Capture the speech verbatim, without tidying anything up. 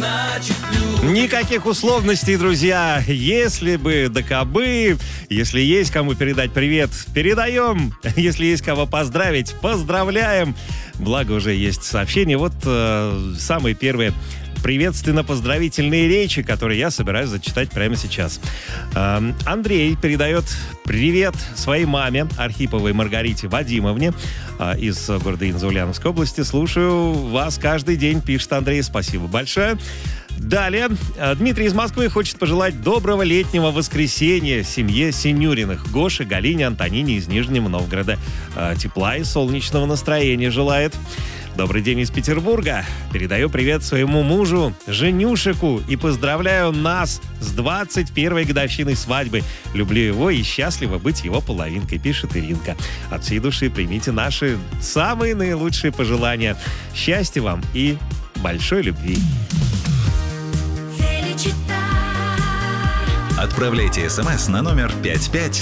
значит любишь. Никаких условностей, друзья. Если бы да кабы, если есть кому передать привет, передаем. Если есть кого поздравить, поздравляем. Благо уже есть сообщения. Вот э, самые первые приветственно-поздравительные речи, которые я собираюсь зачитать прямо сейчас. Э, Андрей передает привет своей маме Архиповой Маргарите Вадимовне э, из города Инза Ульяновской области. Слушаю вас каждый день, пишет Андрей. Спасибо большое. Далее. Дмитрий из Москвы хочет пожелать доброго летнего воскресенья семье Синюриных. Гоше, Галине, Антонине из Нижнего Новгорода. Тепла и солнечного настроения желает. Добрый день из Петербурга. Передаю привет своему мужу Женюшику и поздравляю нас с двадцать первой годовщиной свадьбы. Люблю его и счастливо быть его половинкой, пишет Иринка. От всей души примите наши самые наилучшие пожелания. Счастья вам и большой любви. Отправляйте смс на номер пять пять